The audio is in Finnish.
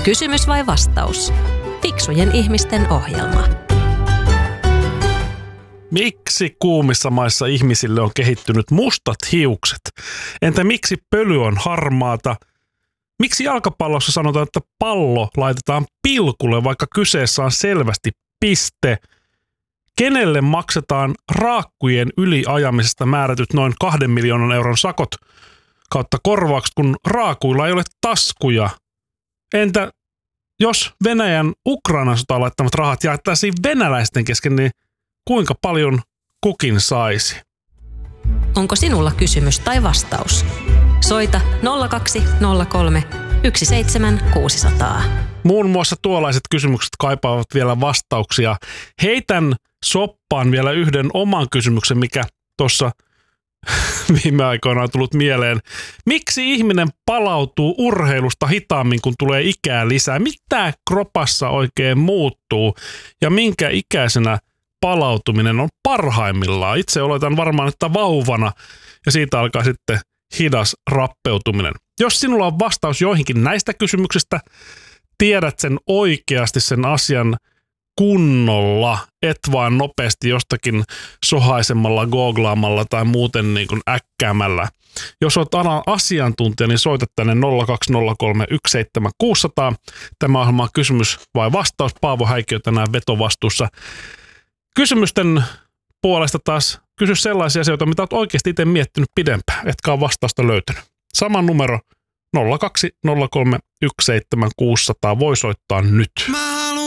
Kysymys vai vastaus? Fiksujen ihmisten ohjelma. Miksi kuumissa maissa ihmisille on kehittynyt mustat hiukset? Entä miksi pöly on harmaata? Miksi jalkapallossa sanotaan, että pallo laitetaan pilkulle, vaikka kyseessä on selvästi piste? Kenelle maksetaan raakkujen yliajamisesta määrätyt noin 2 miljoonan euron sakot kautta korvaukset, kun raakuilla ei ole taskuja? Entä jos Venäjän Ukrainan sotaan laittamat rahat jaettaisiin venäläisten kesken, niin kuinka paljon kukin saisi? Onko sinulla kysymys tai vastaus? Soita 0203 17600. Muun muassa tuollaiset kysymykset kaipaavat vielä vastauksia. Heitän soppaan vielä yhden oman kysymyksen, mikä tuossa viime aikoina on tullut mieleen. Miksi ihminen palautuu urheilusta hitaammin, kun tulee ikää lisää? Mitä kropassa oikein muuttuu ja minkä ikäisenä palautuminen on parhaimmillaan? Itse oletan varmaan, että vauvana ja siitä alkaa sitten hidas rappeutuminen. Jos sinulla on vastaus joihinkin näistä kysymyksistä, tiedät sen oikeasti sen asian kunnolla, et vaan nopeasti jostakin sohaisemalla, googlaamalla tai muuten niin kuin äkkäämällä. Jos olet alan asiantuntija, niin soita tänne 020317600. Tämä ohjelma on kysymys vai vastaus. Paavo Häikiö tänään vetovastuussa. Kysymysten puolesta taas kysy sellaisia asioita, mitä olet oikeasti itse miettinyt pidempään, etkä ole vastausta löytänyt. Sama numero 020317600 voi soittaa nyt.